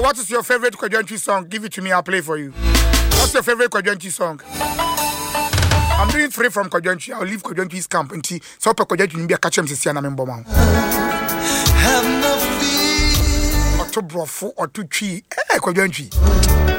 What is your favorite Kwadwantwi song? Give it to me, I'll play for you. What's your favorite Kwadwantwi song? I'm doing 3 from Kwadwantwi. I'll leave Kwadwantwi's camp and see. So Kwadwantwi be a catch him to see an amemboma. Have no fear. Or to brofo or to tree. Kwadwantwi.